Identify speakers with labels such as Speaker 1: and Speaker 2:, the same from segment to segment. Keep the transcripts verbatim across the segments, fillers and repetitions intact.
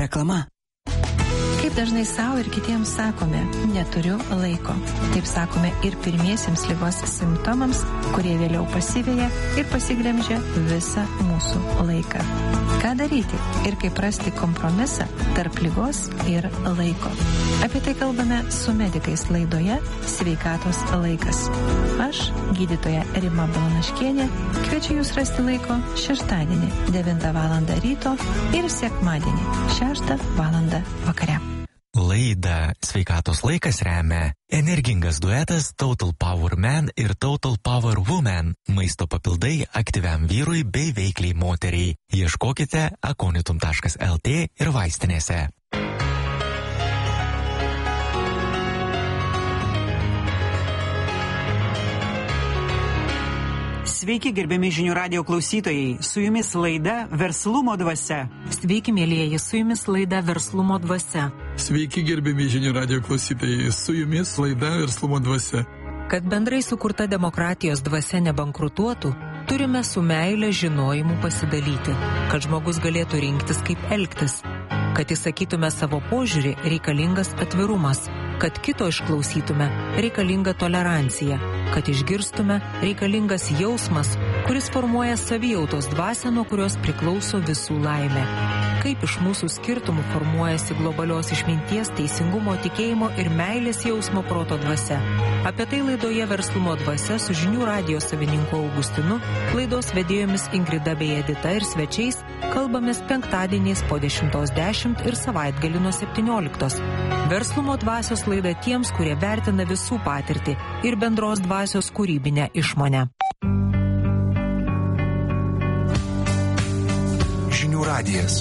Speaker 1: Reklama.
Speaker 2: Kaip dažnai savo ir kitiems sakome, neturiu laiko. Taip sakome ir pirmiesiems ligos simptomams, kurie vėliau pasiveja ir pasiglemžia visą mūsų laiką. Ką daryti ir kaip rasti kompromisą tarp ligos ir laiko? Apie tai kalbame su medikais laidoje Sveikatos laikas. Aš, gydytoja Rima Balanaškienė, kviečiu jūs rasti laiko šeštadienį devintą valandą ryto ir sekmadienį šeštą valandą vakare.
Speaker 3: Laidą Sveikatos laikas remia energingas duetas Total Power Man ir Total Power Woman. Maisto papildai aktyviam vyrui bei veikliai moteriai. Ieškokite akonitum taškas el tė ir vaistinėse.
Speaker 1: Sveiki, gerbiami žinių radijo klausytojai. Su jumis laida Verslumo dvasia.
Speaker 2: Sveiki, mėlyjeji, su jumis laida Verslumo dvasia.
Speaker 4: Sveiki, gerbiami žinių radijo klausytojai. Su jumis laida Verslumo dvasia.
Speaker 2: Kad bendrai sukurta demokratijos dvasia nebankrutuotų, turime su meile žinojimu pasidalyti, kad žmogus galėtų rinktis, kaip elgtis. Kad įsakytume savo požiūrį, reikalingas atvirumas. Kad kito išklausytume, reikalinga tolerancija. Kad išgirstume, reikalingas jausmas, kuris formuoja savijautos dvasią, nuo kurios priklauso visų laimė. Kaip iš mūsų skirtumų formuojasi globalios išminties, teisingumo, tikėjimo ir meilės jausmo proto dvasia. Apie tai laidoje Verslumo dvasia su žinių radijo savininku Augustinu, laidos vedėjomis Ingrida bei Edita ir svečiais kalbamės penktadieniais po dešimtos dešimt ir savaitgalį nuo septynioliktos. Verslumo dvasios laida tiems, kurie vertina visų patirtį ir bendros dvasios kūrybinę išmonę.
Speaker 3: Žinių radijas.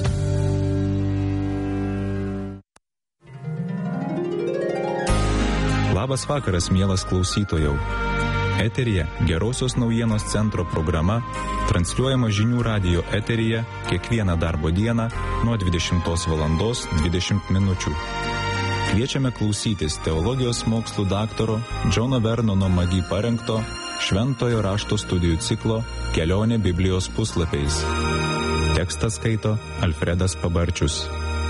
Speaker 5: Labas vakaras, mielas klausytojau. Eteryje Gerosios naujienos centro programa transliuojama žinių radijo eteryje kiekvieną darbo dieną nuo dvidešimtos valandos dvidešimt minučių. Kviečiame klausytis teologijos mokslų daktaro Džono Vernono Magi parengto Šventojo rašto studijų ciklo Kelionė Biblijos puslapiais. Tekstą skaito Alfredas Pabarčius.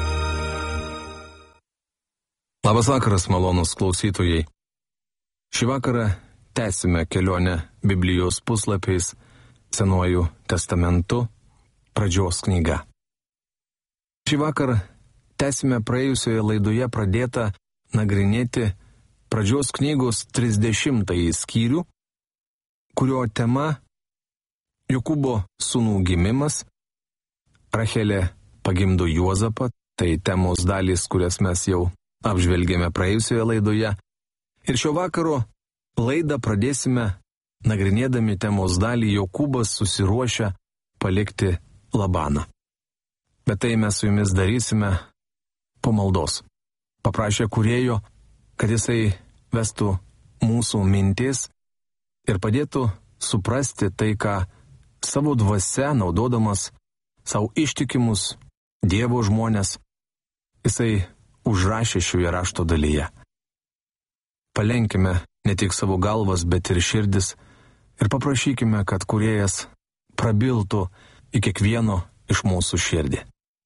Speaker 6: Labas vakaras, malonūs klausytojai. Šį vakarą tęsime kelionę Biblijos puslapiais Senuoju testamentu, pradžios knyga. Šį vakarą tęsime praėjusioje laidoje pradėtą nagrinėti pradžios knygos trisdešimtąjį skyrių, kurio tema Jokūbo sūnų gimimas, Rachelė pagimdo Juozapą, tai temos dalys, kurias mes jau apžvelgėme praėjusioje laidoje. Ir šio vakaro laidą pradėsime nagrinėdami temos dalį Jokūbas susiruošia palikti Labaną. Bet tai mes su jumis darysime po maldos. Paprašė Kūrėjo, kad jisai vestų mūsų mintis ir padėtų suprasti tai, ką savo dvasia, naudodamas savo ištikimus Dievo žmonės, jisai užrašė šioje rašto dalyje. Palenkime ne tik savo galvas, bet ir širdis ir paprašykime, kad Kūrėjas prabiltų į kiekvieno iš mūsų širdį.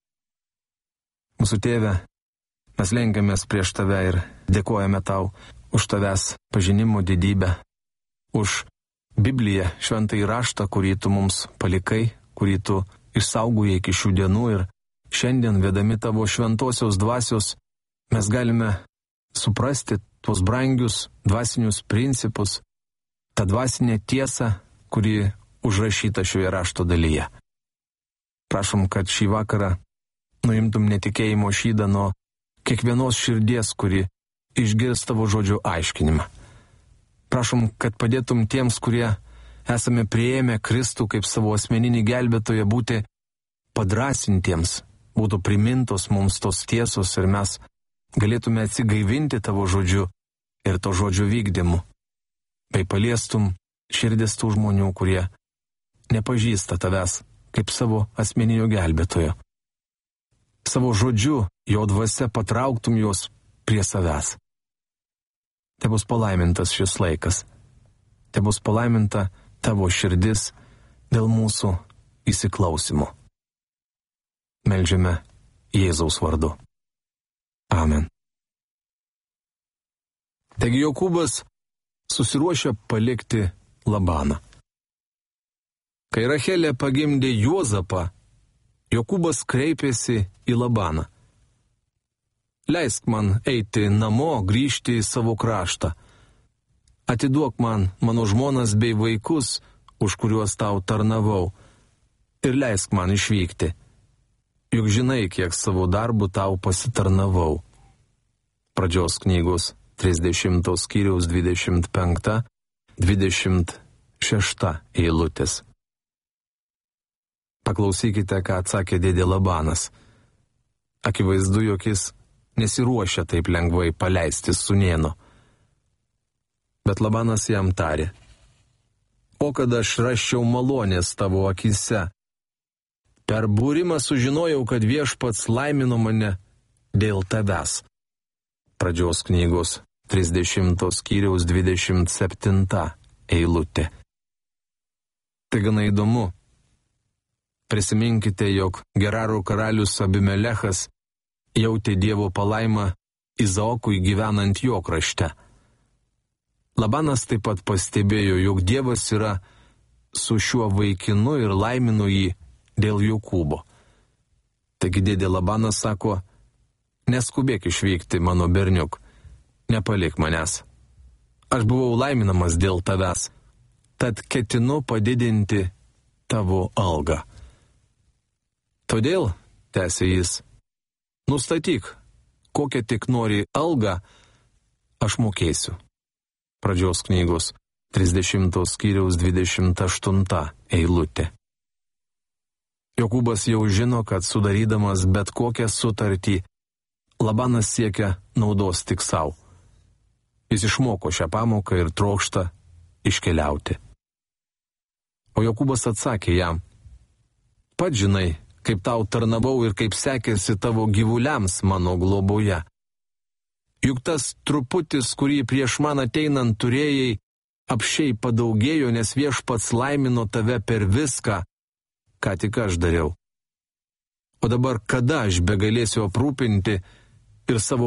Speaker 6: Mūsų Tėve, mes lenkiamės prieš Tave ir dėkojame Tau už Tavęs pažinimo didybę, už Bibliją, šventąjį raštą, kurį Tu mums palikai, kurį Tu išsaugojai iki šių dienų ir šiandien, vedami Tavo šventosios dvasios, mes galime suprasti tuos brangius dvasinius principus, tą dvasinę tiesą, kuri užrašyta šioje rašto dalyje. Prašom, kad šį vakarą nuimtum netikėjimo šydą nuo kiekvienos širdies, kuri išgirs Tavo žodžio aiškinimą. Prašom, kad padėtum tiems, kurie esame priėmę Kristų kaip savo asmeninį gelbėtoją, būti padrasintiems, būtų primintos mums tos tiesos ir mes galėtume atsigaivinti Tavo žodžiu ir to žodžio vykdymu, bei paliestum širdis tų žmonių, kurie nepažįsta Tavęs kaip savo asmeninio gelbėtojo. Savo žodžiu, jo dvasia patrauktum juos prie savęs. Te bus palaimintas šis laikas. Te bus palaiminta Tavo širdis dėl mūsų įsiklausimo. Meldžiame Jėzaus vardu. Amen. Taigi Jokūbas susiruošė palikti Labaną. Kai Rachelė pagimdė Juozapą, Jokūbas kreipėsi į Labaną. Leisk man eiti namo, grįžti į savo kraštą. Atiduok man mano žmonas bei vaikus, už kuriuos tau tarnavau, ir leisk man išvykti. Juk žinai, kiek savo darbų tau pasitarnavau. Pradžios knygos trisdešimtos skyriaus dvidešimt penkta dvidešimt šešta eilutės. Paklausykite, ką atsakė dėdė Labanas. Akivaizdu, jog jis nesiruošia taip lengvai paleisti sūnėno. Bet Labanas jam tarė: O kad aš rasčiau malonės tavo akise. Per būrimą sužinojau, kad Viešpats laimino mane dėl tavęs. Pradžios knygos trisdešimtos skyriaus dvidešimt septinta eilutė. Tai gana įdomu. Prisiminkite, jog Geraro karalius Abimelechas jautė Dievo palaimą Izaokui gyvenant jo krašte. Labanas taip pat pastebėjo, jog Dievas yra su šiuo vaikinu ir laimino jį dėl Jokūbo. Taigi dėdė Labanas sako: Neskubėk išvykti, mano berniuk, nepalik manęs. Aš buvau laiminamas dėl tavęs, tad ketinu padidinti tavo algą. Todėl, tęsė jis, nustatyk, kokią tik nori algą, aš mokėsiu. Pradžios knygos trisdešimtos skyriaus dvidešimt aštunta eilutė. Jokūbas jau žino, kad sudarydamas bet kokią sutartį, Labanas siekia naudos tik savo. Jis išmoko šią pamoką ir trokšta iškeliauti. O Jokūbas atsakė jam: Pats žinai, kaip tau tarnavau ir kaip sekėsi tavo gyvuliams mano globoje. Juk tas truputis, kurį prieš man ateinant turėjai, apsčiai padaugėjo, nes Viešpats laimino tave per viską, ką tik aš dariau. O dabar kada aš begalėsiu aprūpinti ir savo